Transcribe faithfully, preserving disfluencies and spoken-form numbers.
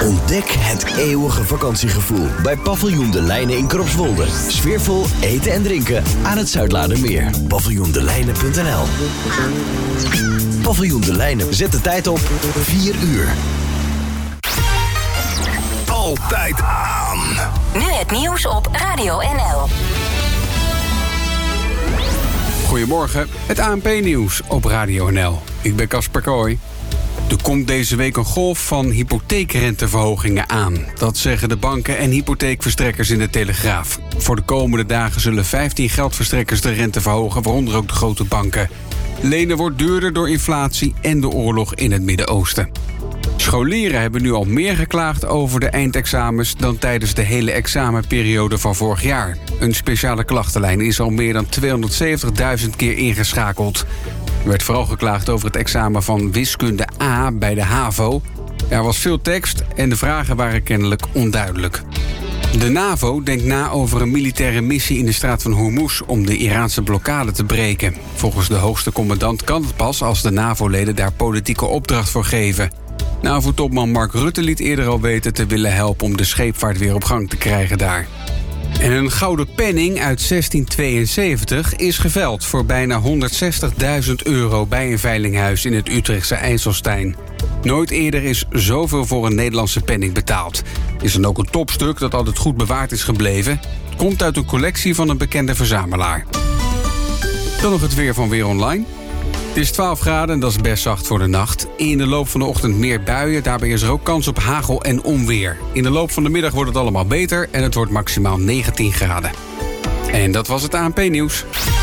Ontdek het eeuwige vakantiegevoel bij Paviljoen De Lijnen in Kropswolde. Sfeervol eten en drinken aan het Zuidlaardermeer. paviljoen de lijnen punt n l. Paviljoen De Lijnen zet de tijd op vier uur. Altijd aan. Nu het nieuws op Radio N L. Goedemorgen, het A N P-nieuws op Radio N L. Ik ben Casper Kooi. Er komt deze week een golf van hypotheekrenteverhogingen aan. Dat zeggen de banken en hypotheekverstrekkers in de Telegraaf. Voor de komende dagen zullen vijftien geldverstrekkers de rente verhogen, waaronder ook de grote banken. Lenen wordt duurder door inflatie en de oorlog in het Midden-Oosten. Scholieren hebben nu al meer geklaagd over de eindexamens dan tijdens de hele examenperiode van vorig jaar. Een speciale klachtenlijn is al meer dan tweehonderdzeventigduizend keer ingeschakeld. Er werd vooral geklaagd over het examen van wiskunde A bij de HAVO. Er was veel tekst en de vragen waren kennelijk onduidelijk. De NAVO denkt na over een militaire missie in de straat van Hormuz om de Iraanse blokkade te breken. Volgens de hoogste commandant kan het pas als de NAVO-leden daar politieke opdracht voor geven. NAVO-topman Mark Rutte liet eerder al weten te willen helpen om de scheepvaart weer op gang te krijgen daar. En een gouden penning uit zestien tweeënzeventig is geveld voor bijna honderdzestigduizend euro bij een veilinghuis in het Utrechtse IJsselstein. Nooit eerder is zoveel voor een Nederlandse penning betaald. Is dan ook een topstuk dat altijd goed bewaard is gebleven. Het komt uit een collectie van een bekende verzamelaar. Dan nog het weer van Weer Online. Het is twaalf graden en dat is best zacht voor de nacht. In de loop van de ochtend meer buien, daarbij is er ook kans op hagel en onweer. In de loop van de middag wordt het allemaal beter en het wordt maximaal negentien graden. En dat was het A N P-nieuws.